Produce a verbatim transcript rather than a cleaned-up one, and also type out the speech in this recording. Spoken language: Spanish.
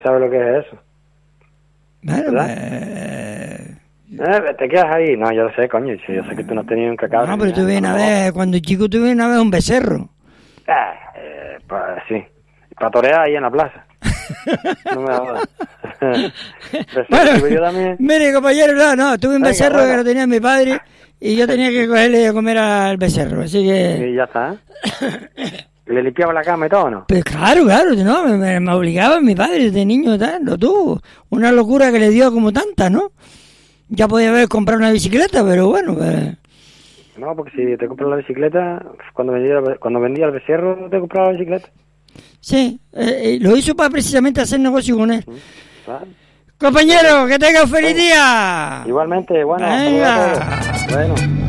¿Sabes lo que es eso? Bueno, ¿Verdad? eh, Eh, ¿Te quedas ahí? No, yo lo sé, coño. Sí, yo sé que tú no has tenido nunca cabra. no, pero ni tuve nada, una no. vez, cuando chico tuve una vez un becerro. Eh, eh, pues sí. Para torear ahí en la plaza. No me jodas. Becerro Bueno, tuve yo también. mire, compañero, no, no, tuve un Venga, becerro bueno. que lo tenía mi padre y yo tenía que cogerle a comer al becerro, así que... Y ya está. ¿Y le limpiaba la cama y todo, no? Pues claro, claro, no, me, me- me obligaba mi padre de niño, tal, lo tuvo. Una locura que le dio como tanta, ¿no? Ya podía haber comprado una bicicleta, pero bueno, pues... No, porque si te compras la bicicleta, cuando vendía, cuando vendía el becerro, te compraba la bicicleta. Sí, eh, eh, lo hizo para precisamente hacer negocio con él. Claro. Compañero, que tenga un feliz Venga. día. Igualmente, bueno, Venga. saludos a todos. Bueno.